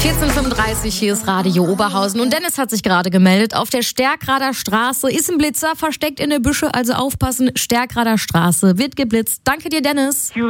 14:35, hier ist Radio Oberhausen und Dennis hat sich gerade gemeldet. Auf der Stärkrader Straße ist ein Blitzer versteckt in der Büsche, also aufpassen. Stärkrader Straße wird geblitzt. Danke dir, Dennis.